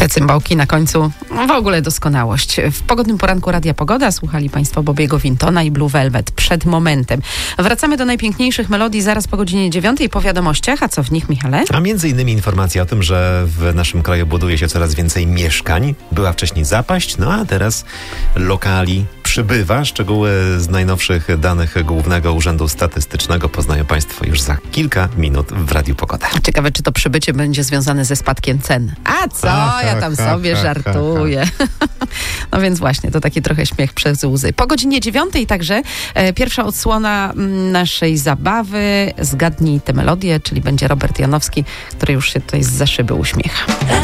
cymbałki na końcu. W ogóle doskonałość. W pogodnym poranku Radia Pogoda słuchali Państwo Bobiego Wintona i Blue Velvet przed momentem. Wracamy do najpiękniejszych melodii zaraz po godzinie 9 po wiadomościach. A co w nich, Michale? A między innymi informacja o tym, że w naszym kraju buduje się coraz więcej mieszkań. Była wcześniej zapaść, no a teraz lokali przybywa. Szczegóły z najnowszych danych Głównego Urzędu Statystycznego poznają Państwo już za kilka minut w Radiu Pogoda. Ciekawe, czy to przybycie będzie związane ze spadkiem cen. A co? Ja tam sobie żartuję. No więc właśnie, to taki trochę śmiech przez łzy. Po godzinie 9 także pierwsza odsłona naszej zabawy. Zgadnij tę melodię, czyli będzie Robert Janowski, który już się tutaj zza szyby uśmiecha.